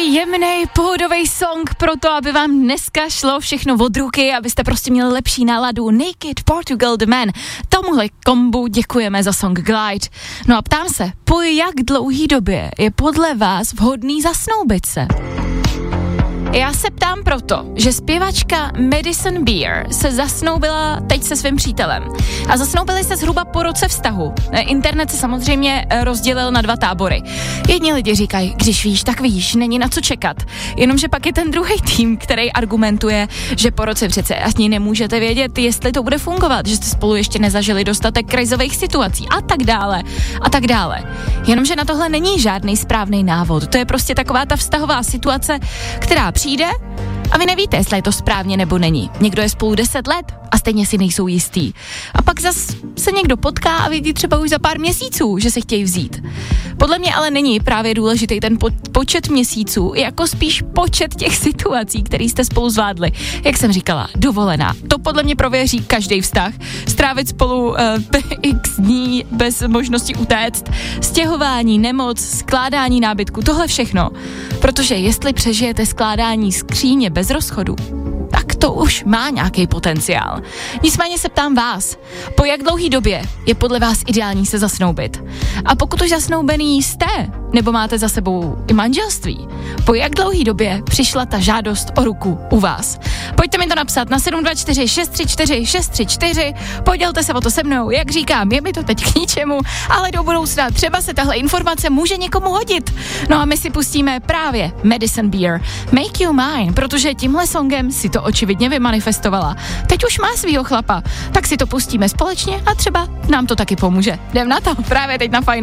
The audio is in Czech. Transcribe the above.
jemnej pohodový song pro to, aby vám dneska šlo všechno od ruky, abyste prostě měli lepší náladu. Naked Portugal The Man. Tomuhle kombu děkujeme za song Glide. No a ptám se, po jak dlouhý době je podle vás vhodný zasnoubit se? Já se ptám proto, že zpěvačka Madison Beer se zasnoubila teď se svým přítelem. A zasnoubili se zhruba po roce vztahu. Internet se samozřejmě rozdělil na dva tábory. Jedni lidi říkají, když víš, tak víš, není na co čekat. Jenomže pak je ten druhý tým, který argumentuje, že po roce přece ani nemůžete vědět, jestli to bude fungovat, že jste spolu ještě nezažili dostatek krizových situací a tak dále a tak dále. Jenomže na tohle není žádný správný návod. To je prostě taková ta vztahová situace, která přijde a vy nevíte, jestli je to správně nebo není. Někdo je spolu 10 let a stejně si nejsou jistý. A pak zas se někdo potká a vidí třeba už za pár měsíců, že se chtějí vzít. Podle mě ale není právě důležitý ten počet měsíců, jako spíš počet těch situací, které jste spolu zvládli. Jak jsem říkala, dovolená. To podle mě prověří každý vztah. Strávit spolu x dní bez možnosti utéct, stěhování, nemoc, skládání nábytku, tohle všechno. Protože jestli přežijete skládání skříně bez rozchodu, tak to už má nějaký potenciál. Nicméně se ptám vás, po jak dlouhý době je podle vás ideální se zasnoubit? A pokud už zasnoubený jste, nebo máte za sebou i manželství, po jak dlouhý době přišla ta žádost o ruku u vás? Pojďte mi to napsat na 724 634 634, podělte se o to se mnou, jak říkám, je mi to teď k ničemu, ale do budoucna třeba se tahle informace může někomu hodit. No a my si pustíme právě Madison Beer, Make You Mine, protože tímhle songem si to očividně vymanifestovala. Teď už má svýho chlapa, tak si to pustíme společně a třeba nám to taky pomůže. Jdem na to, právě teď na Fajn.